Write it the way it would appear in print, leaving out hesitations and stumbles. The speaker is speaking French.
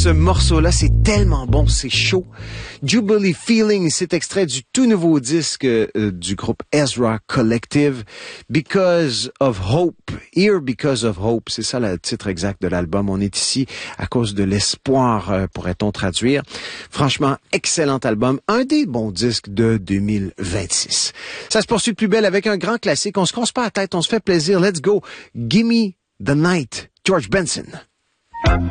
ce morceau-là, c'est tellement bon, c'est chaud. Jubilee Feeling, c'est extrait du tout nouveau disque du groupe Ezra Collective, Because of Hope. Here Because of Hope, c'est ça le titre exact de l'album. On est ici à cause de l'espoir, pourrait-on traduire. Franchement, excellent album, un des bons disques de 2026. Ça se poursuit de plus belle avec un grand classique. On se casse pas la tête, on se fait plaisir. Let's go. Gimme the Night, George Benson.